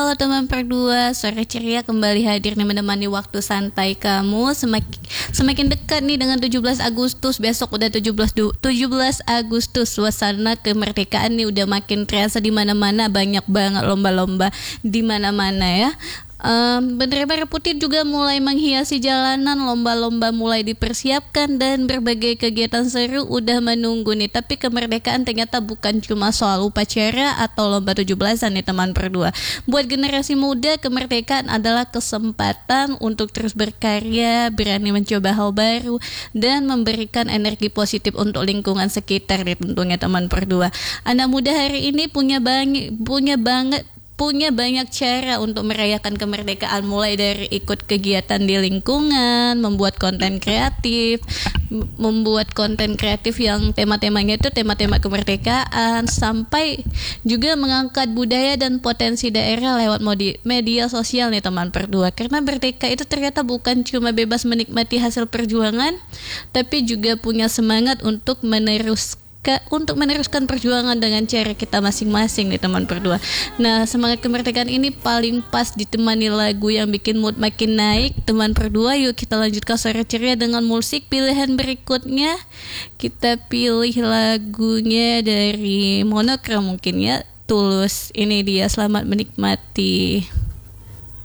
Halo teman berdua, sore ceria kembali hadir nih menemani waktu santai kamu. Semakin dekat nih dengan 17 Agustus, besok udah 17 Agustus. Suasana kemerdekaan nih udah makin terasa di mana-mana, banyak banget lomba-lomba di mana-mana ya. Bendera putih juga mulai menghiasi jalanan, lomba-lomba mulai dipersiapkan dan berbagai kegiatan seru udah menunggu nih. Tapi kemerdekaan ternyata bukan cuma soal upacara atau lomba 17-an nih teman berdua. Buat generasi muda, kemerdekaan adalah kesempatan untuk terus berkarya, berani mencoba hal baru dan memberikan energi positif untuk lingkungan sekitar nih tentunya teman berdua. Anak muda hari ini punya banyak cara untuk merayakan kemerdekaan, mulai dari ikut kegiatan di lingkungan, membuat konten kreatif yang tema-temanya itu tema-tema kemerdekaan, sampai juga mengangkat budaya dan potensi daerah lewat media sosial nih teman berdua. Karena merdeka itu ternyata bukan cuma bebas menikmati hasil perjuangan, tapi juga punya semangat untuk meneruskan perjuangan dengan cara kita masing-masing nih teman berdua. Nah, semangat kemerdekaan ini paling pas ditemani lagu yang bikin mood makin naik teman berdua. Yuk kita lanjutkan sore ceria dengan musik pilihan berikutnya. Kita pilih lagunya dari Monokrom mungkin ya, Tulus. Ini dia, selamat menikmati.